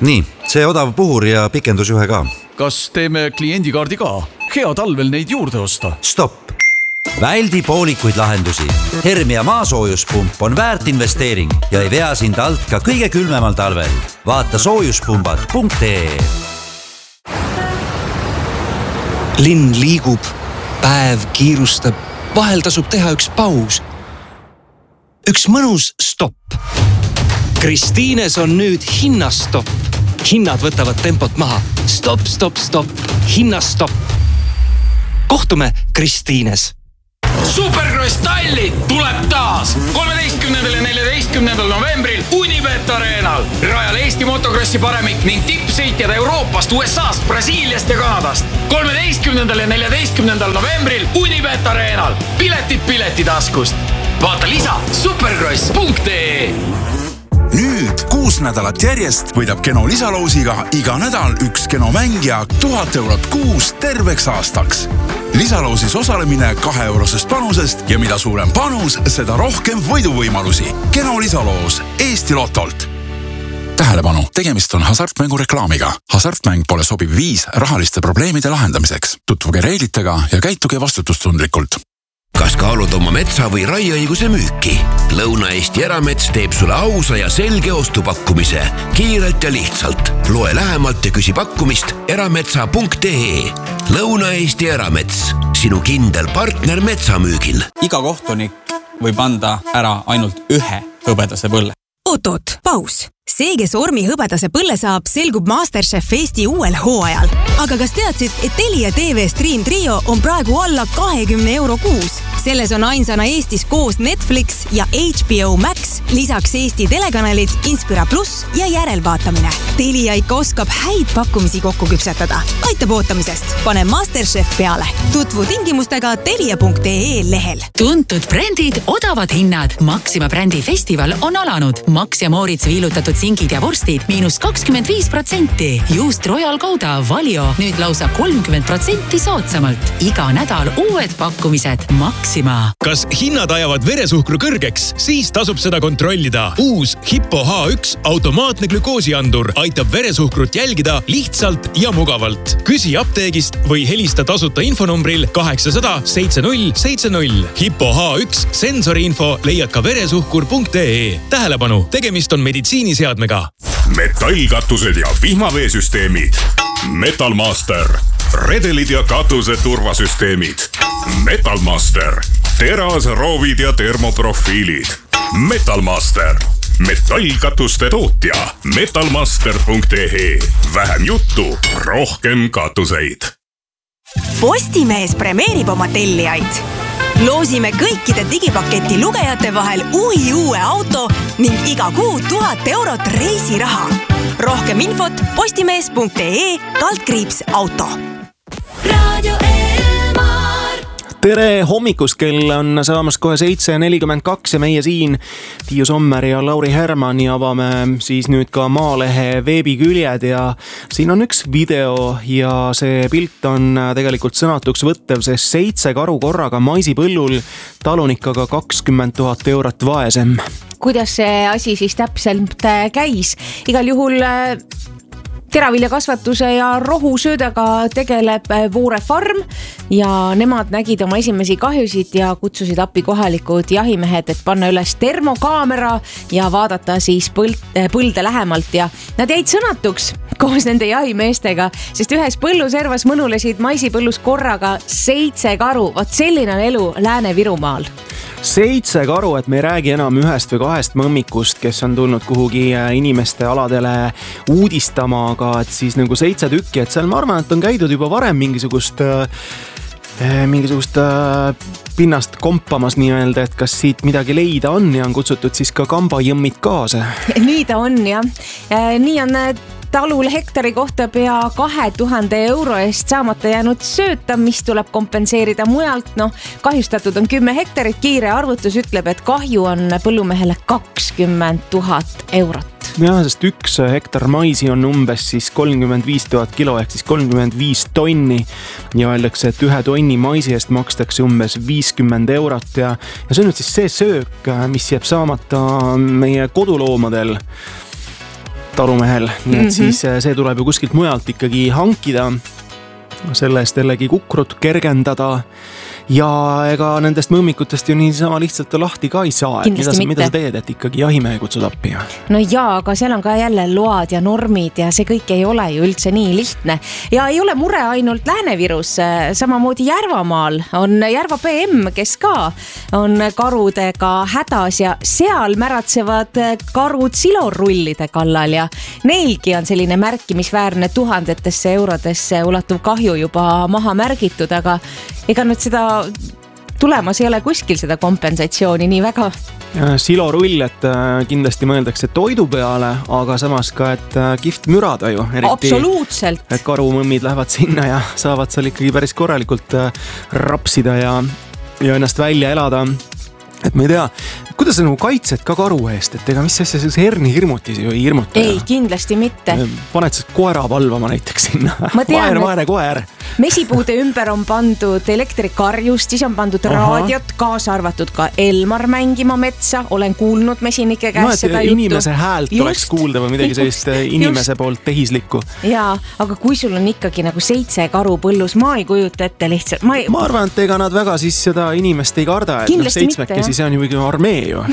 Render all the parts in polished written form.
Nii, see odav puhur ja pikendusjuhe ka. Kas teeme kliendikaardi ka? Hea talvel neid juurde osta. Stopp! Väldi poolikuid lahendusi. Hermia maasoojuspump on väärt investeering ja ei vea sind alt ka kõige külmemal talvel. Vaata soojuspumbad.ee. Linn liigub, päev kiirustab, vahel tasub teha üks paus. Üks mõnus stopp. Kristiines on nüüd hinnastopp. Hinnad võtavad tempot maha. Stopp, stopp, stopp. Hinnastopp. Kohtume Kristiines. Supercross Tallinn tuleb taas 13. ja 14. novembril Unibet Arenal. Rajal Eesti motokrossi paremik ning tippsõitjad Euroopast, USAst, Brasiiliast ja Kanadast. 13. ja 14. novembril Unibet Arenal. Piletid piletitaskust. Vaata lisa supercross.ee. Nüüd 6 nädalat järjest võidab Keno lisaloosiga iga nädal üks Keno mängija 1000 eurot kuus terveks aastaks. Lisaloosis osalemine 2 eurosest panusest ja mida suurem panus, seda rohkem võiduvõimalusi. Keno lisaloos Eesti Lotolt. Tähelepanu, tegemist on hasartmängu reklaamiga. Hasartmäng pole sobiv viis rahaliste probleemide lahendamiseks. Tutvuge reeglitega ja käituge vastutustundlikult. Kas kaalud oma metsa või raieõiguse müüki? Lõuna-Eesti Eramets teeb sulle ausa ja selge ostupakkumise. Kiirelt ja lihtsalt. Loe lähemalt ja küsi pakkumist erametsa.ee. Lõuna-Eesti Eramets. Sinu kindel partner metsamüügil. Iga kohtunik võib anda ära ainult ühe hõbedase põlle. Oot, paus. See, kes Ormi hõbedase põlle saab, selgub MasterChef Eesti uuel hooajal. Aga kas teadsid, et Telia TV Stream Trio on praegu alla 20 euro kuus? Selles on ainsana Eestis koos Netflix ja HBO Max, lisaks Eesti telekanalid, Inspira Plus ja järelvaatamine. Telia ikka oskab häid pakkumisi kokku küpsetada. Aitab ootamisest. Pane MasterChef peale. Tutvu tingimustega telia.ee lehel. Tuntud brändid, odavad hinnad. Maxima brändi festival on alanud. Max ja Moritz viilutatud singid ja vorstid -25%. Juust Royal Gouda, Valio nüüd lausa 30% soodsamalt. Iga nädal uued pakkumised. Maxima. Kas hinnad ajavad veresuhkru kõrgeks? Siis tasub seda kontrollida. Uus Hippo H1 automaatne glükoosiandur aitab veresuhkrut jälgida lihtsalt ja mugavalt. Küsi apteegist või helista tasuta infonumbril 800 7070. Hippo H1 sensoriinfo leiad ka veresuhkur.ee. Tähelepanu, tegemist on meditsiiniseadmega. Metallkatused ja vihmaveesüsteemid. Metalmaster. Redelid ja katuse turvasüsteemid. Metalmaster. Teras, roovid ja termoprofiilid. Metalmaster. Metallkatuste tootja. Metalmaster.ee. Vähem juttu, rohkem katuseid. Postimees premeerib oma tellijaid. Loosime kõikide digipaketi lugejate vahel uue auto ning iga kuu 1000 eurot reisiraha. Rohkem infot postimees.ee/auto. Radio Elmar. Tere hommikust, kell on saamas kohe 7:42 ja meie siin Tiiu Sommer ja Lauri Hermanni avame siis nüüd ka Maalehe veebiküljed ja siin on üks video ja see pilt on tegelikult sõnatuks võttev, sest 7 karu korraga maisipõllul, talunik aga 20 000 eurot vaesem. Kuidas see asi siis täpselt käis? Igal juhul teraviljakasvatuse ja rohusöödaga tegeleb Voore farm ja nemad nägid oma esimesi kahjusid ja kutsusid appi kohalikud jahimehed, et panna üles termokaamera ja vaadata siis põlde lähemalt ja nad jäid sõnatuks koos nende jahimeestega, sest ühes põlluservas mõnulesid maisipõllus korraga 7 karu. Vot selline on elu Lääne-Virumaal. 7 karu, et me ei räägi enam 1 või 2 mõmmikust, kes on tulnud kuhugi inimeste aladele uudistama, aga et siis nagu 7 tükki, et seal ma arvan, et on käidud juba varem mingisugust pinnast kompamas nii-öelda, et kas siit midagi leida on ja on kutsutud siis ka kambajõmmid kaasa. Nii ta on, jah. Nii on talul hektari kohta pea 2000 euro eest saamata jäänud sööta, mis tuleb kompenseerida mujalt. Kahjustatud on 10 hektarit, kiire arvutus ütleb, et kahju on põllumehele 20 000 eurot. Jah, sest 1 hektar maisi on umbes siis 35 000 kilo ehk siis 35 tonni ja öeldakse, et 1 tonni maisi eest makstakse umbes 50 eurot ja see on nüüd siis see söök, mis jääb saamata meie koduloomadel. talumehel, nii et siis see tuleb ju kuskilt mujalt ikkagi hankida, selle eest jällegi kukrut kergendada ja ega nendest mõmmikutest ju niisama lihtsalt lahti ka ei saa. Mida sa teed, et ikkagi jahimehe kutsud appi? No jaa, aga seal on ka jälle load ja normid ja see kõik ei ole ju üldse nii lihtne. Ja ei ole mure ainult Lääne-Virus, samamoodi Järvamaal on Järva PM, kes ka on karudega hädas ja seal märatsevad karud silorullide kallal ja neilgi on selline märkimisväärne tuhandetesse eurodesse ulatuv kahju juba maha märgitud, aga ega nüüd seda tulemas ei ole kuskil seda kompensatsiooni nii väga. Silorull, et kindlasti mõeldakse toidu peale, aga samas ka, et kihvt mürada ju. Absoluutselt. Et karumõmmid lähevad sinna ja saavad seal ikkagi päris korralikult rapsida ja ennast välja elada. Et ma ei tea, kuidas sa nagu kaitsed ka karu eest, et ega mis asja see herni hirmutis ju ei hirmuta? Ei, kindlasti mitte. Paned sa koera valvama näiteks sinna. Vaene koer. Mesipuude ümber on pandud elektrikarjust, siis on pandud raadiot, kaasa arvatud ka Elmar mängima metsa. Olen kuulnud mesinike käest seda juttu. Inimese häält oleks kuulda või midagi sellist inimese poolt tehislikku. Jaa, aga kui sul on ikkagi nagu 7 karu põllus, ma ei kujuta ette lihtsalt. Ma arvan, et ega nad väga siis seda inimest ei karda, et kindlasti mitte, see on ju armee ju.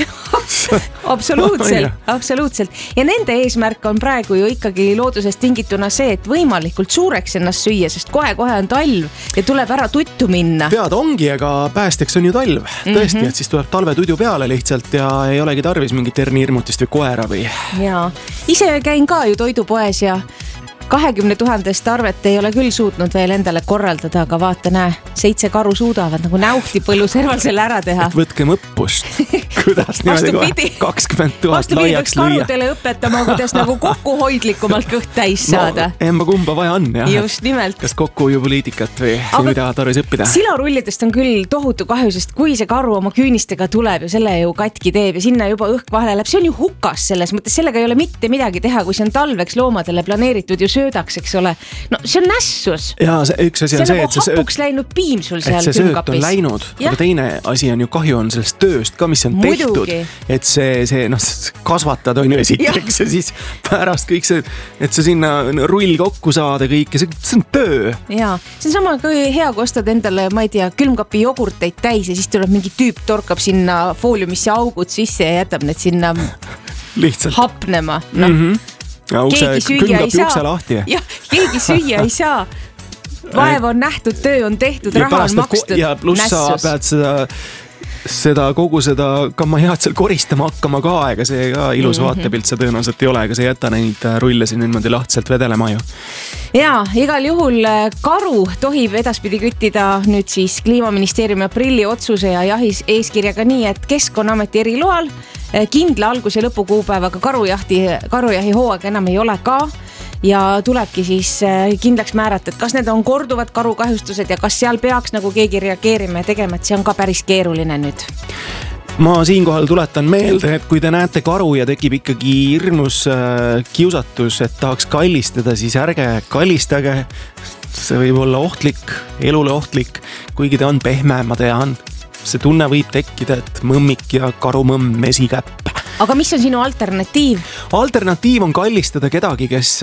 Absoluutselt. Ja nende eesmärk on praegu ju ikkagi loodusest tingituna see, et võimalikult suureks ennast süüa, sest kohe on talv ja tuleb ära tuttu minna. Tead, ongi, aga päästeks on ju talv. Tõesti, et siis tuleb talve tudu peale lihtsalt ja ei olegi tarvis mingit hernihirmutist või koera või. Jaa, ise käin ka ju toidupoes ja 20 000 arvet ei ole küll suutnud veel endale korraldada, aga vaata näe, 7 karu suudavad nagu näuhti põllu serval selle ära teha. Et võtkem õppust. Kuidas niimoodi 20 000 laiaks lüüa. Karudele õpetama, kuidas nagu kokkuhoidlikumalt kõht täis saada. Emma kumba vaja on, jah. Just nimelt. Kas kokkuhoiupoliitikat või mida tarvis õppida? Silorullidest on küll tohutu kahju, sest kui see karu oma küünistega tuleb ja selle ju katki teeb ja sinna juba õhk vahele läheb, see on ju hukas selles mõttes, sellega ei ole mitte midagi teha, kui see on talveks loomadele planeeritud ju söödaks, eks ole. No see on nässus. Ja üks asi on see, et see hapuks läinud piim sul seal külmkapis. Et see sööt on läinud, aga teine asi on ju kahju on sellest tööst ka, mis on tehtud. Et see kasvatad on ju esiteks ja siis pärast kõik see, et see sinna rull kokku saada kõik ja see on töö. Ja, see on sama kui hea, kui ostad endale, ma ei tea, külmkapi jogurteid täis ja siis tuleb mingi tüüp, torkab sinna fooliumisse augud sisse ja jätab need sinna lihtsalt hapnema. Keegi süüa ei saa. Jah, keegi süüa ei saa. Vaev on nähtud, töö on tehtud, raha on makstud. Ja pluss sa pead kogu seda kammajaad seal koristama hakkama ka, ega see ka ilus vaatepilt see tõenäoliselt ei ole, ega see ei jäta neid rulle siin niimoodi lahtselt vedelema ju. Ja, igal juhul karu tohib edaspidi küttida nüüd siis Kliimaministeeriumi aprilli otsuse ja jahis eeskirjaga nii, et Keskkonnaameti eriloal kindla algus- ja lõpukuupäevaga karujahi hooaeg enam ei ole ka ja tulebki siis kindlaks määrata, et kas need on korduvad karukahjustused ja kas seal peaks nagu keegi reageerima ja tegema, et see on ka päris keeruline nüüd. Ma siinkohal tuletan meelde, et kui te näete karu ja tekib ikkagi hirmus kiusatus, et tahaks kallistada, siis ärge kallistage. See võib olla ohtlik, elule ohtlik, kuigi ta on pehme, ma tean. See tunne võib tekkida, et mõmmik ja karumõmm mesikäpp. Aga mis on sinu alternatiiv? Alternatiiv on kallistada kedagi, kes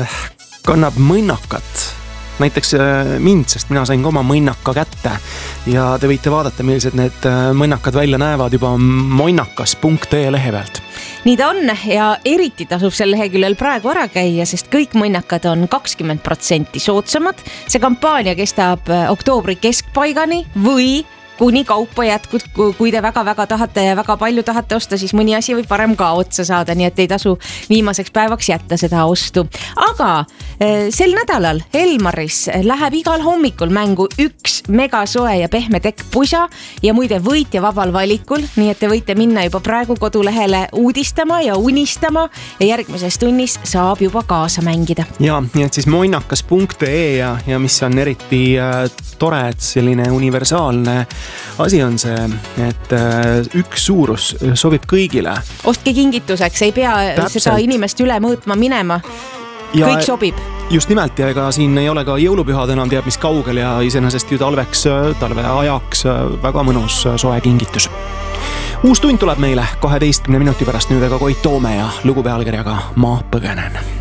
kannab mõnnakat. Näiteks mind, sest mina sain ka oma mõnnaka kätte ja te võite vaadata, millised need mõnnakad välja näevad juba moinakas.ee lehe pealt. Nii ta on ja eriti tasub sel leheküljel praegu ära käia, sest kõik mõnnakad on 20% soodsamad. See kampaania kestab oktoobri keskpaigani või kuni kaupa jätkud, kui te väga-väga tahate ja väga palju tahate osta, siis mõni asi võib varem ka otsa saada, nii et ei tasu viimaseks päevaks jätta seda ostu. Aga sel nädalal Elmaris läheb igal hommikul mängu üks megasoe ja pehme tekkpusa ja muide võitja vabal valikul, nii et te võite minna juba praegu kodulehele uudistama ja unistama ja järgmises tunnis saab juba kaasa mängida. Ja, nii et siis moinakas.ee ja mis on eriti tore, et selline universaalne asi on see, et üks suurus sobib kõigile. Ostke kingituseks, ei pea seda inimest üle mõõtma minema. Kõik sobib. Just nimelt ja ega siin ei ole ka jõulupühad enam teab mis kaugel ja iseenesest ju talve ajaks väga mõnus soe kingitus. uus tund tuleb meile 12 minuti pärast nüüd aga Koit Toome ja lugu pealkirjaga Ma põgenen.